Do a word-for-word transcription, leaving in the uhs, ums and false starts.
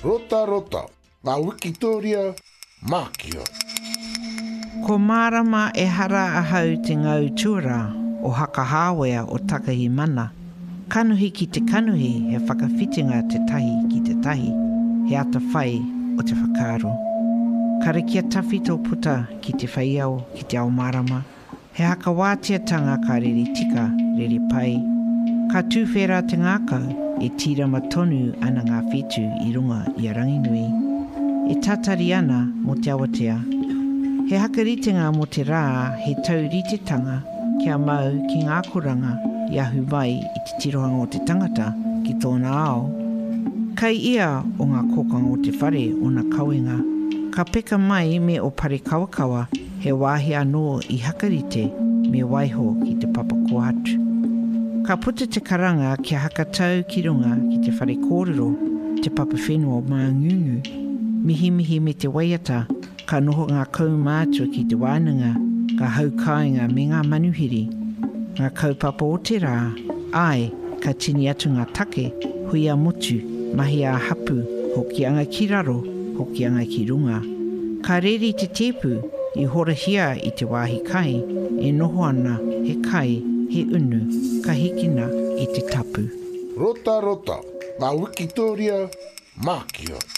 Rota rota, ngā Wikitoria, Mākia. Ko Marama e hara ahau te ngau tuara o Hakahāwea o Takahi Mana. Kanuhi ki te kanuhi he whakawhitinga te tahi ki te tahi, he ata whai o te whakaaro. Karikia tawhi tō puta ki te whaiau ki te ao Marama, he haka wātiatanga ka riri tika, riri pai. Ka tūwhera te ngākau e tirama tonu ana ngā whetu i runga i a Ranginui. E tatari ana mo te awatea. He hakaritenga mo te rā he tauritetanga kia mau ki ngā koranga i ahu mai i te tirohanga o te tangata ki tōna ao. Kai ia o ngā kokanga o te whare o ngā kauenga. Ka peka mai me o pare kawakawa he wāhi anō i hakarite me waiho ki te papako atu. Ka puta te karanga kia hakatau ki runga ki te whare kōrero, te papa whenua mā ngungu. Mihi mihi me te waiata, ka noho ngā kaumātua ki te wānanga, ka haukainga me ngā manuhiri. Ngā kaupapa o te rā, ai, ka tini atu ngā take, hui a motu, mahi a hapu, hoki anga ki raro, hoki anga ki runga. Ka reri te tepu, i horahia i te wāhi kai, e noho ana he kai, he unu, ka hikina i te tapu. Rota rota, ngā Wikitoria, Mākia.